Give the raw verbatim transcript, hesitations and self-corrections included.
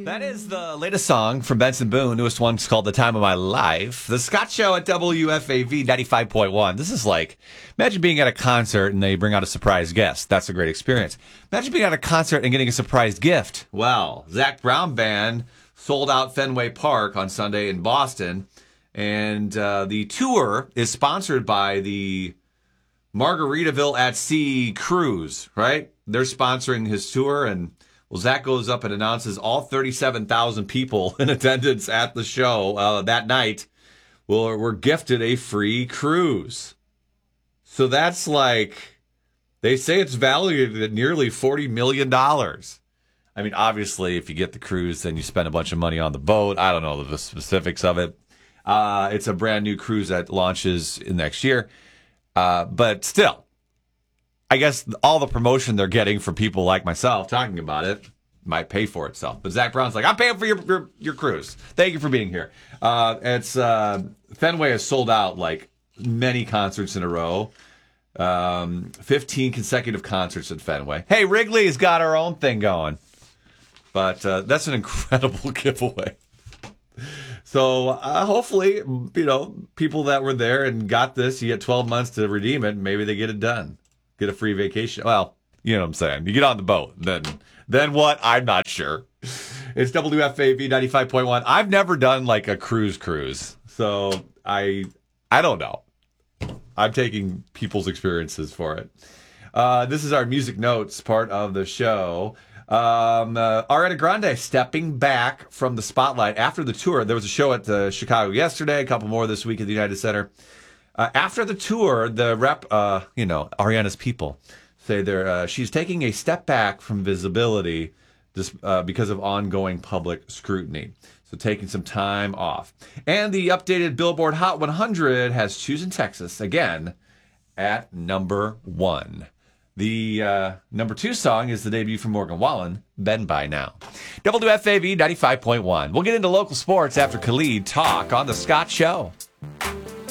That is the latest song from Benson Boone. Newest one's called The Time of My Life. The Scott Show at W F A V ninety-five point one. This is like, imagine being at a concert and they bring out a surprise guest. That's a great experience. Imagine being at a concert and getting a surprise gift. Well, Zac Brown Band sold out Fenway Park on Sunday in Boston. And uh, the tour is sponsored by the Margaritaville at Sea cruise, right? They're sponsoring his tour, and well, Zach goes up and announces all thirty-seven thousand people in attendance at the show uh, that night will were gifted a free cruise. So that's like, they say it's valued at nearly forty million dollars. I mean, obviously, if you get the cruise, then you spend a bunch of money on the boat. I don't know the specifics of it. Uh, it's a brand new cruise that launches in next year. Uh, but still, I guess all the promotion they're getting for people like myself talking about it might pay for itself. But Zac Brown's like, I'm paying for your your, your cruise. Thank you for being here. Uh, it's uh, Fenway has sold out like many concerts in a row. Um, fifteen consecutive concerts at Fenway. Hey, Wrigley's got our own thing going. But uh, that's an incredible giveaway. So uh, hopefully, you know, people that were there and got this, you get twelve months to redeem it. Maybe they get it done. Get a free vacation. Well, you know what I'm saying. You get on the boat. Then then what? I'm not sure. It's W F A V ninety-five point one. I've never done like a cruise cruise. So I I don't know. I'm taking people's experiences for it. Uh, this is our music notes part of the show. Um, uh, Ariana Grande stepping back from the spotlight after the tour. There was a show at uh, Chicago yesterday, a couple more this week at the United Center. Uh, after the tour, the rep, uh, you know, Ariana's people say they're, uh, she's taking a step back from visibility just uh, because of ongoing public scrutiny. So taking some time off. And the updated Billboard Hot one hundred has Choosing Texas again at number one. The uh, number two song is the debut from Morgan Wallen, Bend By Now. W F A V ninety-five point one. We'll get into local sports after Khalid Talk on The Scott Show.